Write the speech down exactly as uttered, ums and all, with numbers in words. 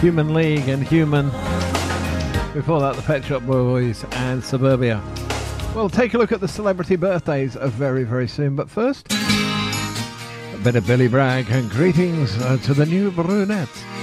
Human League and Human. Before that, the Pet Shop Boys and Suburbia. Well, take a look at the celebrity birthdays of very, very soon. But first, a bit of Billy Bragg and greetings uh, to the new brunettes.